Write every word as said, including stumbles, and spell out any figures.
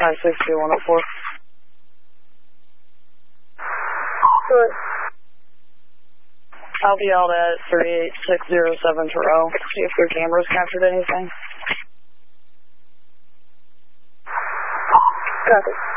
five six two one oh four. Good. I'll be out at three eight six zero seven Terrell. See if their cameras captured anything. Copy.